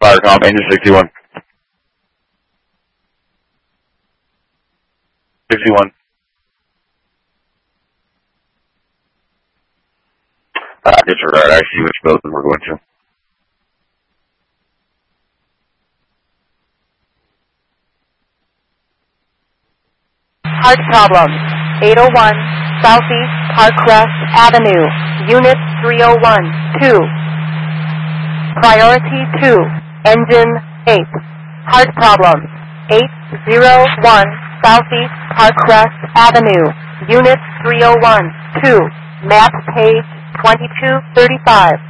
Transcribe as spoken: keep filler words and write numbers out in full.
Firecom, engine sixty-one. sixty-one. Uh, disregard, I see which building we're going to. Hard problem. eight oh one Southeast Parkcrest Avenue, Unit three oh one, two. Priority two, Engine eight. Hard problem. eight oh one Southeast Parkcrest Avenue, Unit three oh one, two. Map page twenty-two thirty-five.